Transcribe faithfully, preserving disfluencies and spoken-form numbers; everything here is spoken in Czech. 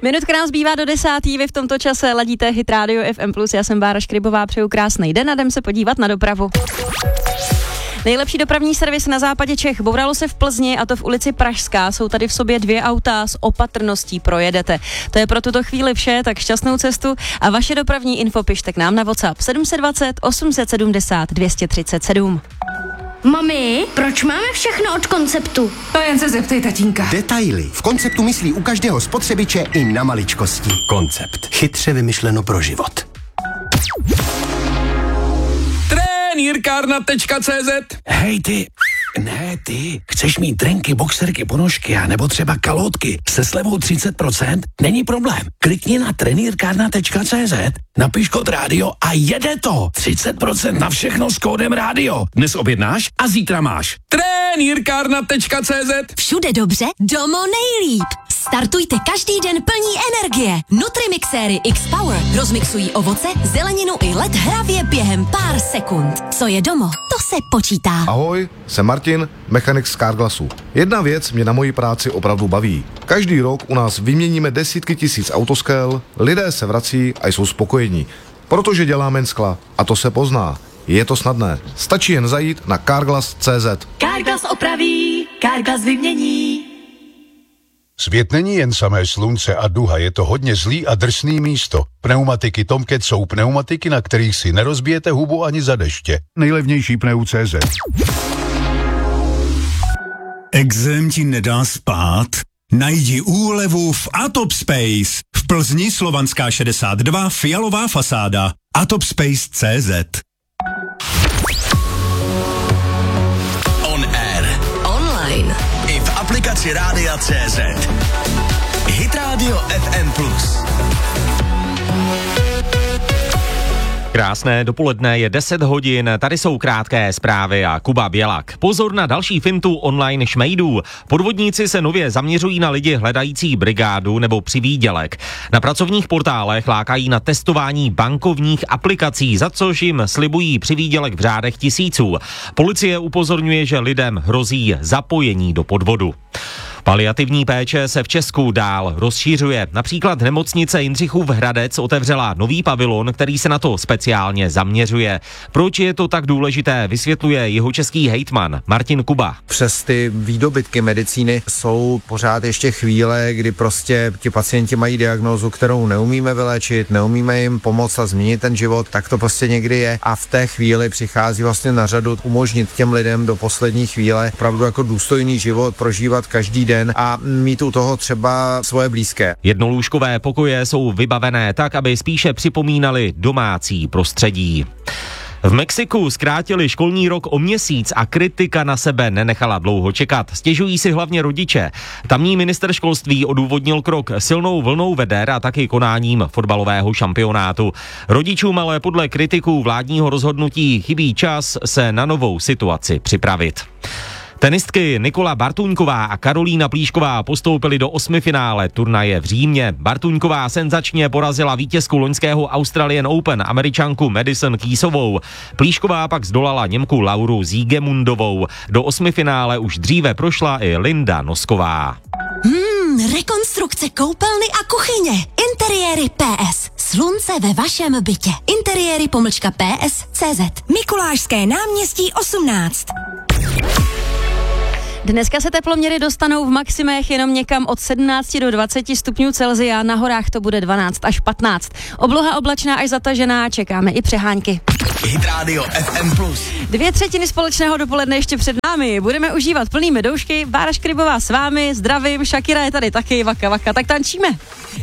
Minutka nám zbývá do desátý, vy v tomto čase ladíte Hit Radio F M plus, já jsem Bára Škrybová, přeju krásný den a jdem se podívat na dopravu. Nejlepší dopravní servis na západě Čech. Bouralo se v Plzni, a to v ulici Pražská. Jsou tady v sobě dvě auta, s opatrností projedete. To je pro tuto chvíli vše, tak šťastnou cestu a vaše dopravní info pište k nám na WhatsApp sedm set dvacet osm set sedmdesát dvě stě třicet sedm. Mami, proč máme všechno od Konceptu? To jen se zeptej tatínka. Detaily. V Konceptu myslí u každého spotřebiče i na maličkosti. Koncept. Chytře vymyšleno pro život. Trenýrkárna tečka cé zet. Hej ty, ne ty, chceš mít trenky, boxerky, ponožky a nebo třeba kalhotky se slevou třicet procent? Není problém. Klikni na trenýrkárna tečka cé zet, napiš kód rádio a jede to. třicet procent na všechno s kódem rádio. Dnes objednáš a zítra máš. Trenýrkárna tečka cé zet. Všude dobře, domo nejlíp. Startujte každý den plní energie. Nutrimixéry X-Power rozmixují ovoce, zeleninu i led hravě během pár sekund. Co je domo, to se počítá. Ahoj, jsem Martin, mechanik z Carglassu. Jedna věc mě na mojí práci opravdu baví. Každý rok u nás vyměníme desítky tisíc autoskel, lidé se vrací a jsou spokojení. Protože děláme jen skla a to se pozná. Je to snadné. Stačí jen zajít na carglass tečka cé zet. Carglass opraví, Carglass vymění. Svět není jen samé slunce a duha, je to hodně zlý a drsný místo. Pneumatiky Tomcat jsou pneumatiky, na kterých si nerozbijete hubu ani za deště. Nejlevnější pneu tečka cé zet. Exém ti nedá spát? Najdi úlevu v Atop Space. V Plzni Slovanská šedesát dva, fialová fasáda. atopspace tečka cé zet. On air. Online. I v aplikaci Rádia tečka cé zet. Hit Radio F M plus. Krásné dopoledne, je deset hodin, tady jsou krátké zprávy a Kuba Bělak. Pozor na další fintu online šmejdů. Podvodníci se nově zaměřují na lidi hledající brigádu nebo přivýdělek. Na pracovních portálech lákají na testování bankovních aplikací, za což jim slibují přivýdělek v řádech tisíců. Policie upozorňuje, že lidem hrozí zapojení do podvodu. Paliativní péče se v Česku dál rozšířuje. Například nemocnice Jindřichův Hradec otevřela nový pavilon, který se na to speciálně zaměřuje. Proč je to tak důležité, vysvětluje jihočeský hejtman Martin Kuba. Přes ty výdobytky medicíny jsou pořád ještě chvíle, kdy prostě ti pacienti mají diagnózu, kterou neumíme vyléčit, neumíme jim pomoct a změnit ten život, tak to prostě někdy je. A v té chvíli přichází vlastně na řadu umožnit těm lidem do poslední chvíle opravdu jako důstojný život prožívat každý den a mít u toho třeba svoje blízké. Jednolůžkové pokoje jsou vybavené tak, aby spíše připomínaly domácí prostředí. V Mexiku zkrátili školní rok o měsíc a kritika na sebe nenechala dlouho čekat. Stěžují si hlavně rodiče. Tamní ministr školství odůvodnil krok silnou vlnou veder a taky konáním fotbalového šampionátu. Rodičům ale podle kritiků vládního rozhodnutí chybí čas se na novou situaci připravit. Tenistky Nikola Bartuňková a Karolína Plíšková postoupily do osmifinále turnaje v Římě. Bartuňková senzačně porazila vítězku loňského Australian Open Američanku Madison Keysovou. Plíšková pak zdolala Němku Lauru Siegemundovou. Do osmifinále už dříve prošla i Linda Nosková. Hmm, rekonstrukce koupelny a kuchyně. Interiéry P S. Slunce ve vašem bytě. Interiéry pomlčka P S tečka cé zet. Mikulášské náměstí osmnáct. Dneska se teploměry dostanou v maximech jenom někam od sedmnáct do dvaceti stupňů Celsia, na horách to bude dvanáct až patnáct. Obloha oblačná až zatažená, čekáme i přehánky. Hit Radio F M plus. Dvě třetiny společného dopoledne ještě před námi. Budeme užívat plnými doušky. Bára Škrybová s vámi, zdravím, Shakira je tady taky, vaka vaka, tak tančíme.